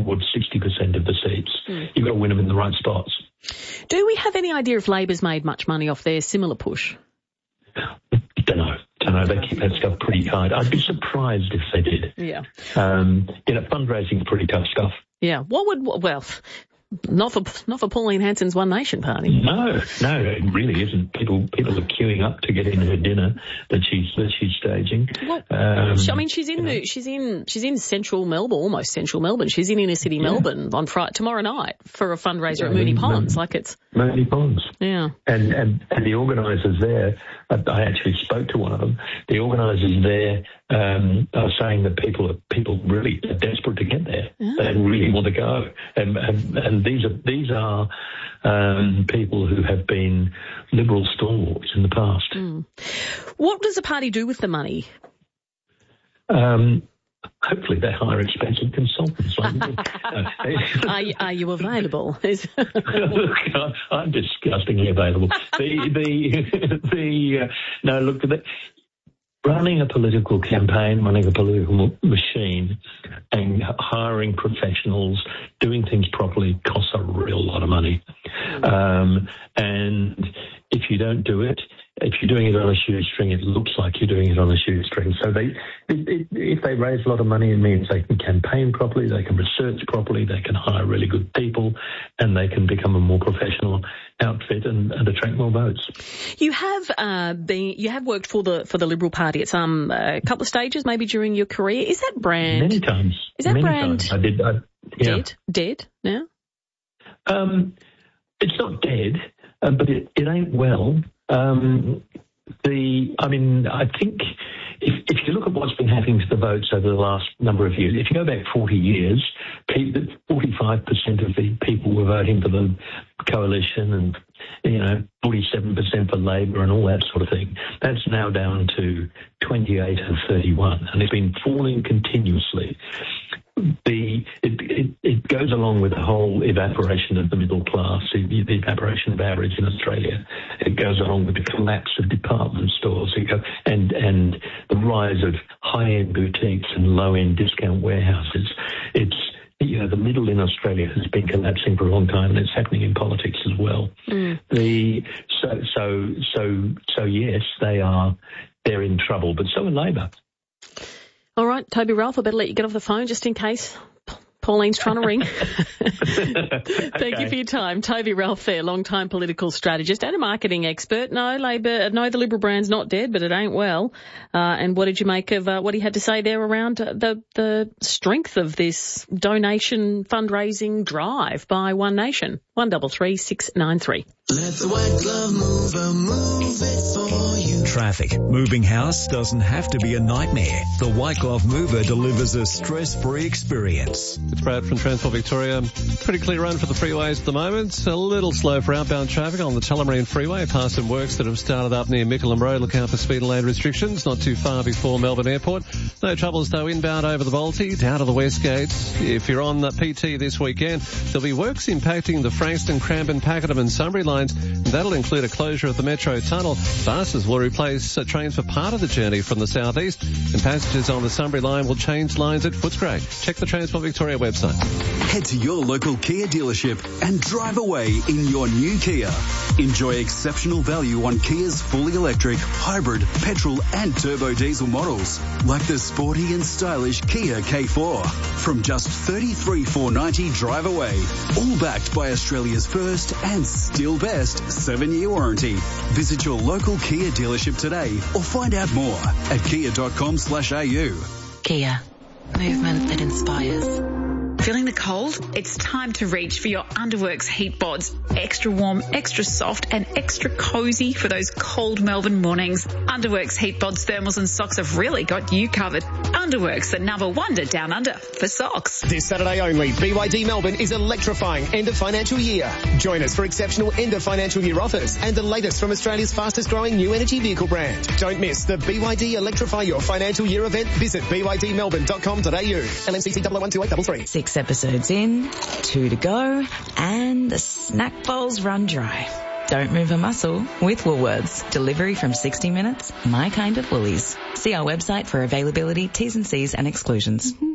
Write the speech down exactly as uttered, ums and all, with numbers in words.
towards sixty percent of the seats. Mm. You've got to win them in the right spots. Do we have any idea if Labor's made much money off their similar push? Don't know. Don't know. They keep that stuff pretty tight. I'd be surprised if they did. Yeah. Um, you know, fundraising's pretty tough stuff. Yeah. What would, well, not for, not for Pauline Hanson's One Nation party. No, no, it really isn't. People, people are queuing up to get in her dinner that she's, that she's staging. What? Um, I mean, she's in, the, she's in, she's in central Melbourne, almost central Melbourne. She's in inner city yeah. Melbourne on Friday, tomorrow night for a fundraiser yeah, at Moonee Ponds. Like it's. Moonee Ponds. Yeah. And, and, and the organisers there, I actually spoke to one of them. The organisers there, um, are saying that people are, people really are desperate to get there. Oh. They really want to go. And, and, and these are, these are, um, people who have been Liberal stalwarts in the past. Mm. What does the party do with the money? Um, Hopefully they hire expensive consultants like me. are, you, are you available? Look, I'm disgustingly available. The, the, the, uh, no, look, the, running a political campaign, running a political machine and hiring professionals, doing things properly costs a real lot of money. Um, and if you don't do it, if you're doing it on a shoestring, it looks like you're doing it on a shoestring. So they, it, it, if they raise a lot of money, it means they can campaign properly, they can research properly, they can hire really good people, and they can become a more professional outfit and, and attract more votes. You have uh, been, you have worked for the for the Liberal Party at some a couple of stages, maybe during your career. Is that brand many times? Is that many brand times. I did. I, yeah. dead? Dead now? Um, it's not dead, uh, but it, it ain't well. Um, the, I mean, I think if, if you look at what's been happening to the votes over the last number of years, if you go back forty years, forty-five percent of the people were voting for the coalition and, you know, forty-seven percent for Labor and all that sort of thing. That's now down to twenty-eight and thirty-one, and it's been falling continuously. The it, it, it goes along with the whole evaporation of the middle class, the, the evaporation of average in Australia. It goes along with the collapse of department stores it go, and and the rise of high-end boutiques and low-end discount warehouses. It's you know the middle in Australia has been collapsing for a long time, and it's happening in politics as well. Mm. The so so so so yes, they are they're in trouble, but so are Labor. All right, Toby Ralph, I better let you get off the phone just in case Pauline's trying to ring. Thank okay. you for your time. Toby Ralph there, long-time political strategist and a marketing expert. No, Labor, no, the Liberal brand's not dead, but it ain't well. Uh, and what did you make of uh, what he had to say there around uh, the the strength of this donation fundraising drive by One Nation? One double three six nine three. Let the white glove mover move it for you. Traffic. Moving house doesn't have to be a nightmare. The White Glove Mover delivers a stress-free experience. It's Brad from Transport Victoria. Pretty clear run for the freeways at the moment. A little slow for outbound traffic on the Tullamarine Freeway past some works that have started up near Mickleham Road. Look out for speed and lane restrictions. Not too far before Melbourne Airport. No troubles though inbound over the Balti, down to the West Gate. If you're on the P T this weekend, there'll be works impacting the Frankston, Cranbourne, Pakenham and Sunbury lines. That'll include a closure of the Metro Tunnel. Buses will replace uh, trains for part of the journey from the southeast, and passengers on the Sunbury line will change lines at Footscray. Check the Transport Victoria website. Head to your local Kia dealership and drive away in your new Kia. Enjoy exceptional value on Kia's fully electric, hybrid, petrol and turbo diesel models, like the sporty and stylish Kia K four. From just thirty-three thousand four hundred ninety dollars drive away, all backed by Australia's first and still best seven-year warranty. Visit your local Kia dealership today or find out more at kia.com slash au. Kia. Movement that inspires. Feeling the cold? It's time to reach for your Underworks heat bods. Extra warm, extra soft and extra cosy for those cold Melbourne mornings. Underworks heat bods, thermals and socks have really got you covered. Underworks, the number wonder down under for socks. This Saturday only, B Y D Melbourne is electrifying end of financial year. Join us for exceptional end of financial year offers and the latest from Australia's fastest growing new energy vehicle brand. Don't miss the B Y D Electrify Your Financial Year event. Visit b y d melbourne dot com dot a u. L M C T double oh one two eight three three. Six episodes in, two to go, and the snack bowls run dry. Don't move a muscle with Woolworths. Delivery from sixty minutes, my kind of Woolies. See our website for availability, T's and C's and exclusions.